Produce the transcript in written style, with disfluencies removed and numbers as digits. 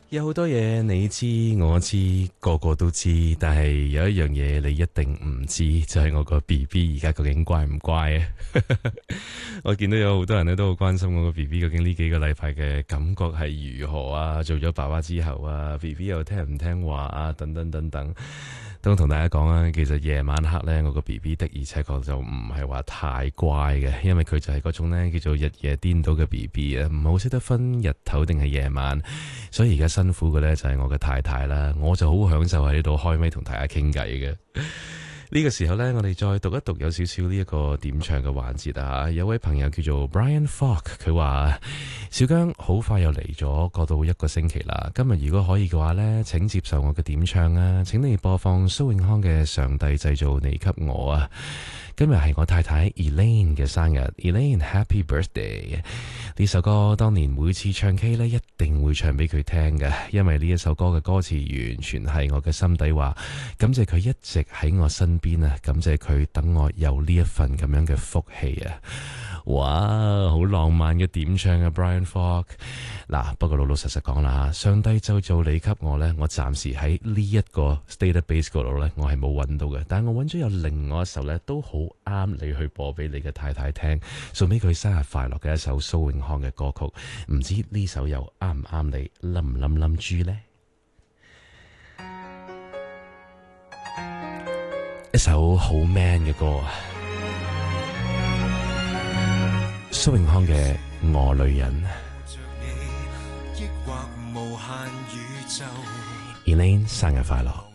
有好多嘢你知我知個個都知，但係有一樣嘢你一定唔知，就係我個 BB 而家究竟乖唔乖啊？我見到有好多人咧都好關心我個 BB 究竟呢幾個禮拜嘅感覺係如何啊？做咗爸爸之後啊，BB 又聽唔聽話啊？等等等等。都同大家講啊，其實夜晚黑呢，我個 BB 的而且確就唔係話太乖嘅，因為佢就係嗰種呢叫做日夜顛倒嘅 BB 啊，唔好識得分日頭定係夜晚，所以而家辛苦嘅呢，就係我嘅太太啦，我就好享受喺呢度開咪同大家傾偈嘅。呢個時候呢，我哋再讀一讀有少少呢一個點唱嘅環節啊！有位朋友叫做 Brian Falk， 佢話小姜好快又嚟咗，過到一個星期啦。今日如果可以嘅話呢，請接受我嘅點唱啊！請你播放蘇永康嘅《上帝製造你給我》啊！今日係我太太 Elaine 嘅生日 ，Elaine Happy Birthday！呢首歌當年每次唱 K 呢，一定會唱俾佢聽嘅，因為呢一首歌嘅歌詞完全係我嘅心底話。感謝佢一直喺我身邊啊！感謝佢等我有呢一份咁樣嘅福氣啊！哇，好浪漫嘅點唱啊 ，Brian Falk。嗱，不過老老實實講啦，上帝就做你給我呢，我暫時喺呢一個 database 嗰度呢，我係冇揾到嘅。但係我揾咗有另外一首呢，都好啱你去播俾你嘅太太聽，送俾佢生日快樂嘅一首蘇永康嘅歌曲。唔知呢首又啱唔啱你？冧唔冧冧豬呢？一首好 man 嘅歌啊，蘇永康嘅《我女人》。Elaine 生日快樂！